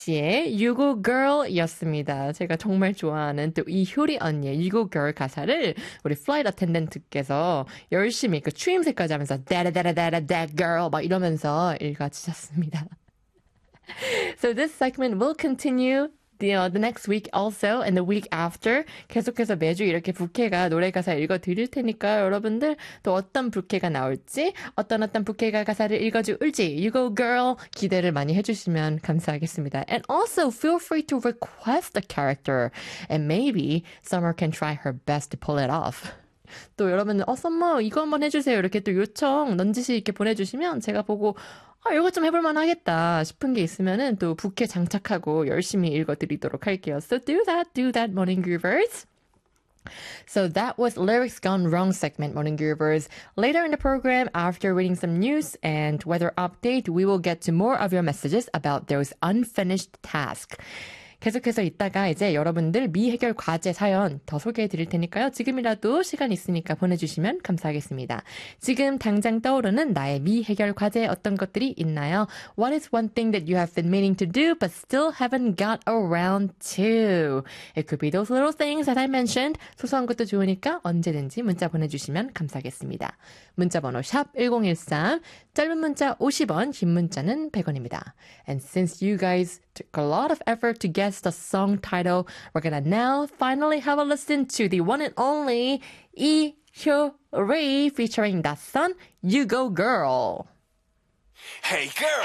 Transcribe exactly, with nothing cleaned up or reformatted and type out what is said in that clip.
씨의 You Go Girl이었습니다. 제가 정말 좋아하는 또 이 효리 언니의 You Go Girl 가사를 우리 플라이트 어텐던트께서 열심히 그 추임새까지 하면서 다다다다다 that girl 막 이러면서 읽어주셨습니다. So this segment will continue the, uh, the next week also and the week after. 계속해서 매주 이렇게 부캐가 노래 가사 읽어드릴 테니까 여러분들 또 어떤 부캐가 나올지 어떤 어떤 부캐가 가사를 읽어줄지 You go girl 기대를 많이 해주시면 감사하겠습니다. And also feel free to request a character and maybe Summer can try her best to pull it off. 또 여러분 어 썸머 이거 한번 해주세요 이렇게 또 요청 넌지시 있게 보내주시면 제가 보고 아, 이거 좀 해볼만 하겠다 싶은 게 있으면은 또 부캐 장착하고 열심히 읽어드리도록 할게요. So do that, do that, Morning Groovers. So that was Lyrics Gone Wrong segment, Morning Groovers. Later in the program, after reading some news and weather update, we will get to more of your messages about those unfinished tasks. 계속해서 이따가 이제 여러분들 미해결 과제 사연 더 소개해 드릴 테니까요. 지금이라도 시간 있으니까 보내주시면 감사하겠습니다. 지금 당장 떠오르는 나의 미해결 과제 어떤 것들이 있나요? What is one thing that you have been meaning to do but still haven't got around to? It could be those little things that I mentioned. 소소한 것도 좋으니까 언제든지 문자 보내주시면 감사하겠습니다. 문자번호 샵 일공일삼, 짧은 문자 오십 원, 긴 문자는 백 원입니다. And since you guys took a lot of effort to guess the song title, we're gonna now finally have a listen to the one and only Lee Hyo-ri featuring that son, You Go Girl. Hey girl.